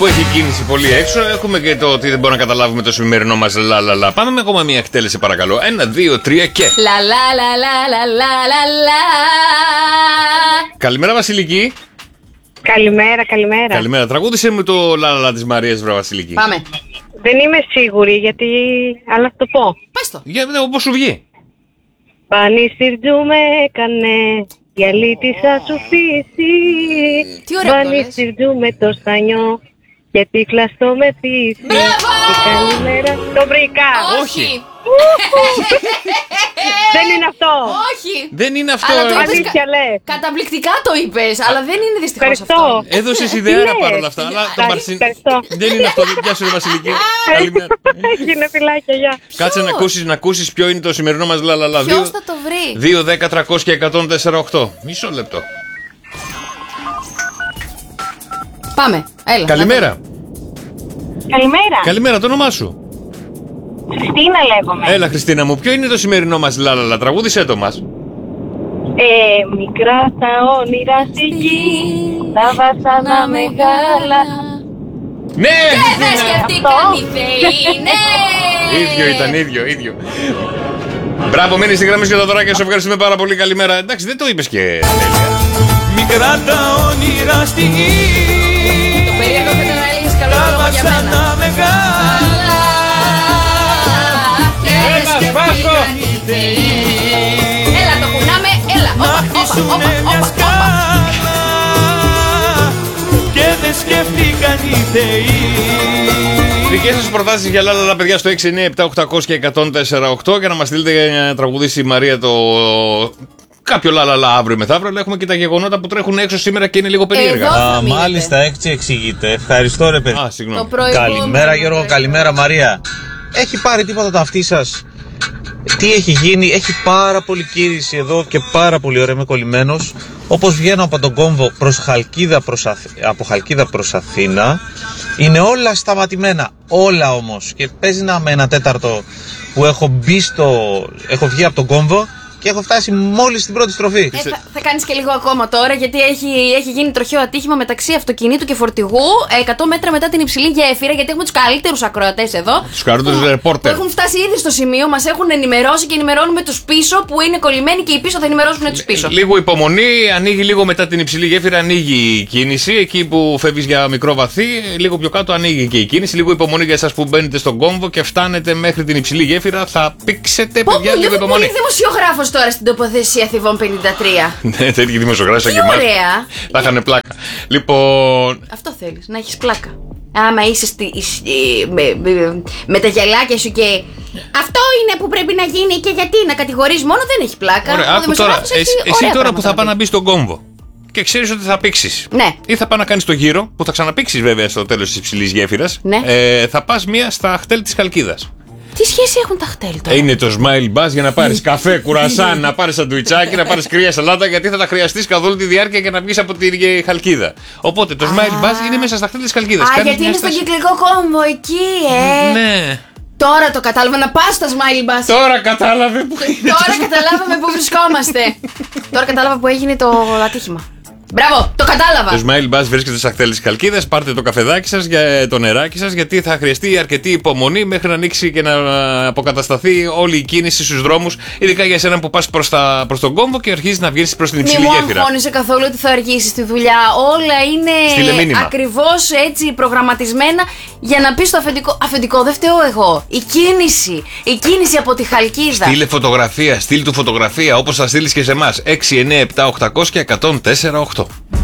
που έχει κίνηση πολύ έξω. Έχουμε και το ότι δεν μπορούμε να καταλάβουμε το σημερινό μας λα. Πάμε με ακόμα μια εκτέλεση, παρακαλώ. 1, 2, 3 και. Λα. Καλημέρα, Βασιλική. Καλημέρα. Καλημέρα. Τραγούδισε μου το λα της Μαρίας, βρε Βασιλική. Πάμε. Δεν είμαι σίγουρη γιατί. Αλλά θα το πω. Πες το. Για πώς σου βγει. Πανίσυρτζου με έκανε. Η αλήτη θα σου φύσει. Τι ωραίο που το λες. Πανίσυρτζου με το στανιό. Και τι κλαστό με πείσει. Μπράβο! Και καλημέρα. Το βρήκα. Όχι. Δεν είναι αυτό. Όχι. Δεν είναι αυτό. Αλλά το είπες Αλήθεια λες. καταπληκτικά το είπες, αλλά δεν είναι δυστυχώς Ευχαριστώ. αυτό. Έδωσες ιδέα λες? παρόλα αυτά. Αλλά το Ευχαριστώ. Δεν είναι αυτό. Γεια σου, ρε Βασιλική. Καλημέρα. Έγινε φιλάκια, γεια. Κάτσε να ακούσεις ποιο είναι το σημερινό μας λα. Ποιος θα το βρει? 2, 10, 300 και 104,8. Μισό λεπτό. Πάμε, έλα. Καλημέρα. Καλημέρα, το όνομά σου. Χριστίνα λέγομαι. Έλα, Χριστίνα μου, ποιο είναι το σημερινό μας λα. Τραγούδισέ το μας. Μικρά τα όνειρα στη γη. Τα βασάνα μεγάλα. Ναι, Δεν Χριστίνα. σκεφτήκαν οι θεοί, ναι. ίδιο. Μπράβο, μείνει στη γραμμή και τα δωράκια σου. Ευχαριστούμε πάρα πολύ. Καλημέρα. Εντάξει, δεν το είπες και τέλεια. Μικρά τα όνειρα στη γη. Το περίεργο και να έλεγες καλό λόγο για μένα. Μεγάλα. Και δεν σκεφτήκαν οι θεοί. Έλα, το κουνάμε, έλα. Να χτίσουνε μια σκάλα. Και δεν σκεφτήκαν οι θεοί. Δικές σας προτάσεις για λα, παιδιά, στο 697-800 και 104,8 για να μας στείλετε να τραγουδήσει η Μαρία το κάποιο λα αύριο μεθαύριο. Αλλά έχουμε και τα γεγονότα που τρέχουν έξω σήμερα και είναι λίγο περίεργα. Εδώ θα μείνετε. Μάλιστα, έτσι εξηγείται. Ευχαριστώ, ρε παιδί. Α, Το συγγνώμη. προηγούμενο. Καλημέρα, Γιώργο. Καλημέρα, Μαρία. Έχει πάρει τίποτα το αυτί σας? Τι έχει γίνει? Έχει πάρα πολύ κίνηση εδώ και πάρα πολύ ωραία. Είμαι κολλημένος. Όπως βγαίνω από τον κόμβο προς Χαλκίδα, από Χαλκίδα προς Αθήνα, είναι όλα σταματημένα. Όλα όμως. Και παίζει να με 1/4 που έχω βγει από τον κόμβο και έχω φτάσει μόλις στην πρώτη στροφή. Θα κάνεις και λίγο ακόμα τώρα, γιατί έχει γίνει τροχαίο ατύχημα μεταξύ αυτοκινήτου και φορτηγού 100 μέτρα μετά την υψηλή γέφυρα. Γιατί έχουμε τους καλύτερους ακροατές εδώ. Τους καλύτερους που ρεπόρτερ. έχουν φτάσει ήδη στο σημείο, μας έχουν ενημερώσει και ενημερώνουμε τους πίσω που είναι κολλημένοι και οι πίσω θα ενημερώσουν τους πίσω. Λίγο υπομονή, ανοίγει λίγο μετά την υψηλή γέφυρα, ανοίγει η κίνηση. Εκεί που φεύγεις για μικρό βαθύ, λίγο πιο κάτω ανοίγει και η κίνηση. Λίγο υπομονή για εσάς που μπαίνετε στον κόμβο και φτάνετε μέχρι την υψηλή γέφυρα. Θα πήξετε, παιδιά, λίγο υπομονή. Πολύ δημοσιογράφος τώρα στην τοποθεσία Θηβών 53. Ναι, τέτοιοι δημοσιογράφοι σαν και εμάς. Ωραία. Θα είχαν πλάκα. Λοιπόν. Αυτό θέλεις, να έχεις πλάκα. Άμα είσαι με τα γυαλάκια σου και αυτό είναι που πρέπει να γίνει και γιατί να κατηγορείς μόνο, δεν έχει πλάκα. Ωραία, Ο άκου τώρα. δημοσιογράφος έχει Εσύ ωραία τώρα που θα πράγματα πάει να πει. μπει στον κόμβο και ξέρεις ότι θα πήξεις. Ναι. Ή θα πάει να κάνεις το γύρο που θα ξαναπήξεις βέβαια στο τέλος της υψηλής γέφυρας. Ναι. Θα πας μία στα χτέλ της Χαλκίδας. Τι σχέση έχουν τα χτέλ τώρα? Είναι το smile bus για να πάρεις καφέ, κουρασάν, να πάρεις σαντουιτσάκι, να πάρεις κρύα σαλάτα, γιατί θα τα χρειαστείς καθ' όλη τη διάρκεια για να βγεις από τη Χαλκίδα. Οπότε το smile bus είναι μέσα στα χτέλ της Χαλκίδας. Α, Κάνεις γιατί μια είναι στον στάση. κυκλικό κόμβο εκεί, Ναι. Τώρα το κατάλαβα, να πας στα Smile Bus. Τώρα κατάλαβε που είναι. Τώρα καταλάβαμε που βρισκόμαστε. Τώρα κατάλαβα που έγινε το ατύχημα. Μπράβο, το κατάλαβα. Το Smile Bus βρίσκεται στα χτέλη της Χαλκίδας. Πάρτε το καφεδάκι σας, το νεράκι σας, γιατί θα χρειαστεί αρκετή υπομονή μέχρι να ανοίξει και να αποκατασταθεί όλη η κίνηση στους δρόμους. Ειδικά για εσένα που πας προς τον κόμβο και αρχίζεις να βγαίνεις προς την Μη υψηλή μου γέφυρα. αγχώνεσαι καθόλου ότι θα αργήσεις στη δουλειά. Όλα Στείλε είναι μήνυμα. ακριβώς έτσι προγραμματισμένα για να πεις το αφεντικό. Αφεντικό δεν φταίω εγώ. Η κίνηση από τη Χαλκίδα. Στείλε φωτογραφία, στείλ του φωτογραφία όπως θα στείλεις και σε εμάς. 697-800 και 104,8.